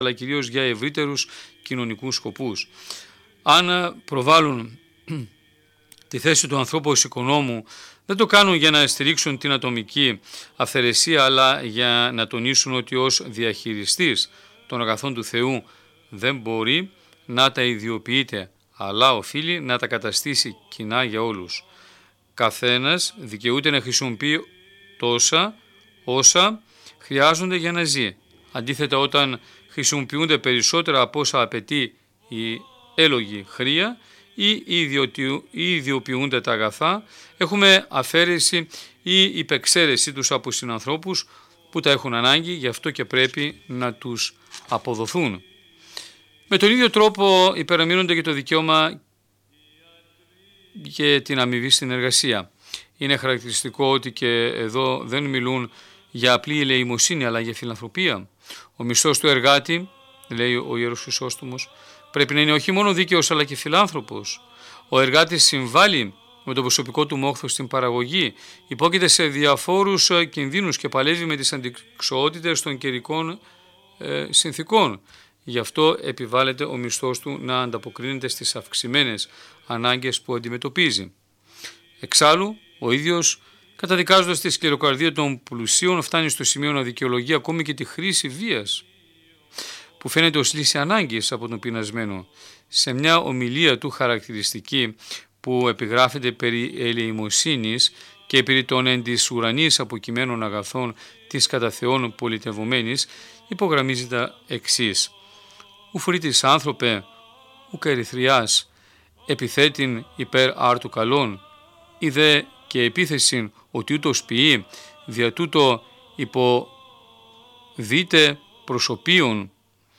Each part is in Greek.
αλλά κυρίως για ευρύτερους κοινωνικούς σκοπούς. Αν προβάλλουν τη θέση του ανθρώπου ως οικονόμου, δεν το κάνουν για να στηρίξουν την ατομική αυθαιρεσία, αλλά για να τονίσουν ότι ως διαχειριστής των αγαθών του Θεού δεν μπορεί να τα ιδιοποιείται, αλλά οφείλει να τα καταστήσει κοινά για όλους. Καθένας δικαιούται να χρησιμοποιεί τόσα όσα χρειάζονται για να ζει. Αντίθετα, όταν χρησιμοποιούνται περισσότερα από όσα απαιτεί η έλογη χρεία ή ιδιοποιούνται τα αγαθά, έχουμε αφαίρεση ή υπεξαίρεση τους από συνανθρώπους που τα έχουν ανάγκη, γι' αυτό και πρέπει να τους αποδοθούν. Με τον ίδιο τρόπο υπεραμείνονται και το δικαίωμα και την αμοιβή στην εργασία. Είναι χαρακτηριστικό ότι και εδώ δεν μιλούν για απλή ελεημοσύνη, αλλά για φιλανθρωπία. Ο μισθός του εργάτη, λέει ο Ιερός Χρυσόστομος, πρέπει να είναι όχι μόνο δίκαιος αλλά και φιλάνθρωπος. Ο εργάτης συμβάλλει με το προσωπικό του μόχθο στην παραγωγή, υπόκειται σε διαφόρους κινδύνους και παλεύει με τις αντικσοότητες των καιρικών συνθήκων. Γι' αυτό επιβάλλεται ο μισθός του να ανταποκρίνεται στις αυξημένες ανάγκες που αντιμετωπίζει. Εξάλλου, ο ίδιος, καταδικάζοντας τη σκληροκαρδία των πλουσίων, φτάνει στο σημείο να δικαιολογεί ακόμη και τη χρήση βίας, που φαίνεται ως λύση ανάγκης από τον πεινασμένο. Σε μια ομιλία του χαρακτηριστική που επιγράφεται περί ελεημοσύνης και περί των εν της ουρανής αποκειμένων αγαθών της κατά Θεόν πολιτευομένης, υπογραμμίζει τα εξής: «Ου φορείτης άνθρωπε, ουκ ερυθριάς, επιθέτην υπέρ άρτου καλών, είδε και επίθεσιν ότι ούτως ποιεί, δια τούτο υποδείτε προσωπίων,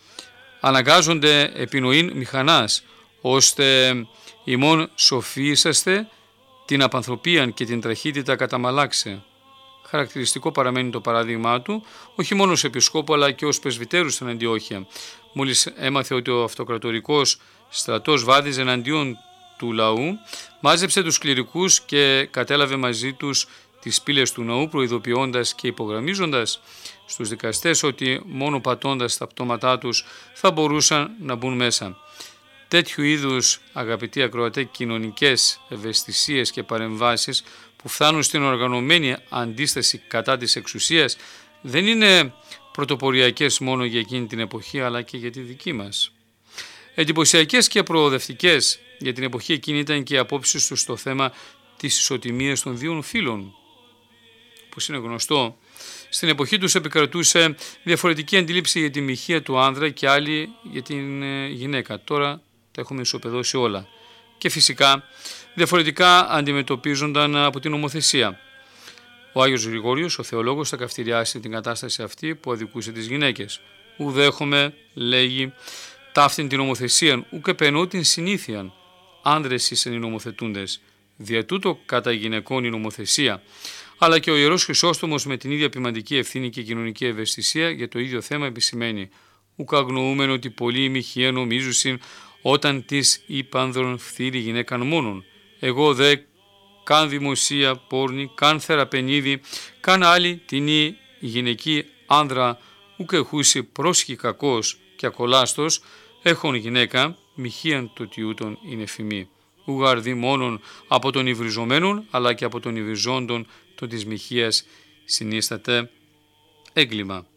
αναγκάζονται επινοήν μηχανάς, ώστε ημών σοφίσαστε την απανθρωπίαν και την τραχύτητα καταμαλάξε». Χαρακτηριστικό παραμένει το παράδειγμά του, όχι μόνο ως επισκόπο αλλά και ως πρεσβυτέρου στην Αντιόχεια. Μόλις έμαθε ότι ο αυτοκρατορικός στρατός βάδιζε εναντίον του λαού, μάζεψε τους κληρικούς και κατέλαβε μαζί τους τις πύλες του ναού, προειδοποιώντας και υπογραμμίζοντας στους δικαστές ότι μόνο πατώντας τα πτώματά τους θα μπορούσαν να μπουν μέσα. Τέτοιου είδους, αγαπητοί ακροατέ, κοινωνικές ευαισθησίες και παρεμβάσεις που φτάνουν στην οργανωμένη αντίσταση κατά της εξουσίας δεν είναι πρωτοποριακές μόνο για εκείνη την εποχή, αλλά και για τη δική μας. Εντυπωσιακές και προοδευτικές για την εποχή εκείνη ήταν και οι απόψεις του στο θέμα της ισοτιμίας των δύο φύλων. Όπως είναι γνωστό, στην εποχή τους επικρατούσε διαφορετική αντίληψη για τη μοιχεία του άνδρα και άλλη για την γυναίκα. Τώρα τα έχουμε ισοπεδώσει όλα. Και φυσικά διαφορετικά αντιμετωπίζονταν από την νομοθεσία. Ο Άγιος Γρηγόριος, ο θεολόγος, θα καυτηριάσει την κατάσταση αυτή που αδικούσε τις γυναίκες. «Ουδέχομαι», λέγει, «ταύτην την νομοθεσίαν, ουκ επενώ την συνήθειαν. Άνδρες ήσεν οι νομοθετούντες. Δια τούτο κατά γυναικών η νομοθεσία». Αλλά και ο Ιερός Χρυσόστομος με την ίδια ποιμαντική ευθύνη και κοινωνική ευαισθησία για το ίδιο θέμα επισημαίνει: «Ουκ αγνοούμεν ότι πολλοί ημιχιέ νομίζουσιν όταν της υπάνδρον φθήρη γυναίκαν μόνον. Εγώ δε καν δημοσία πόρνη, καν θεραπενίδη, καν άλλη τινή γυναική άνδρα, ουκ εχούσι πρόσχη κακός και ακολάστος, έχων γυναίκα, μοιχίαν το τιούτον είναι φημή. Ουγαρδί μόνον από τον υβριζομένον, αλλά και από τον υβριζόντον το της μοιχείας συνίσταται έγκλημα».